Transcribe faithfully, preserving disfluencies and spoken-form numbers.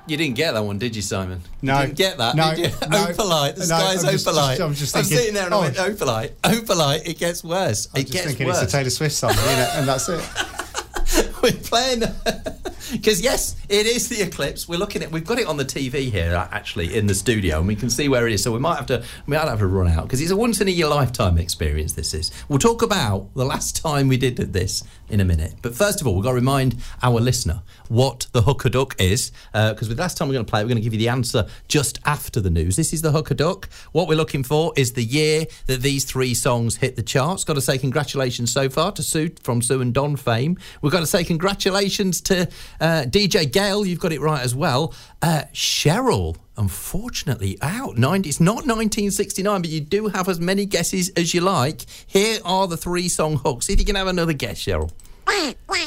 You didn't get that one, did you, Simon? No. You didn't get that, no, did you? No, Opalite. The no, sky's I'm just, Opalite. Just, I'm, just I'm thinking, sitting there and oh, I went, Opalite. Opalite, it gets worse. I'm it just gets thinking worse. it's a Taylor Swift song, you know, and that's it. We're playing because yes, it is the eclipse. We're looking at. We've got it on the T V here, actually, in the studio, and we can see where it is. So we might have to. We might have to run out because it's a once in a year lifetime experience. This is. We'll talk about the last time we did this in a minute. But first of all, we've got to remind our listener what the Hooker Duck is, because uh, the last time we're going to play, we're going to give you the answer just after the news. This is the Hooker Duck. What we're looking for is the year that these three songs hit the charts. Got to say congratulations so far to Sue from Sue and Don fame. We've got to say congratulations to uh, D J Gail. You've got it right as well. Uh, Cheryl, unfortunately, out. ninety, it's not nineteen sixty-nine, but you do have as many guesses as you like. Here are the three song hooks. See if you can have another guess, Cheryl.